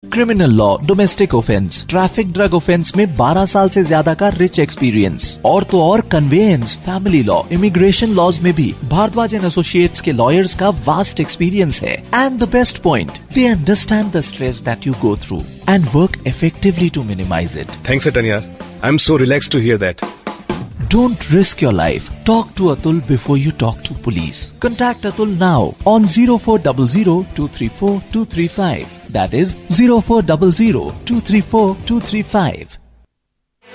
Criminal law, domestic offence, traffic, drug offence में 12 साल से ज्यादा का रिच एक्सपीरियंस। और तो और conveyance, family law, immigration laws में भी भारद्वाज एंड एसोसिएट्स के लॉयर्स का वास्ट एक्सपीरियंस है। And the best point, they understand the stress that you go through and work effectively to minimise it. Thanks अटन यार, I am so relaxed to here that. Don't risk your life. Talk to Atul before you talk to police. Contact Atul now on 0400-234-235. That is 0400-234-235.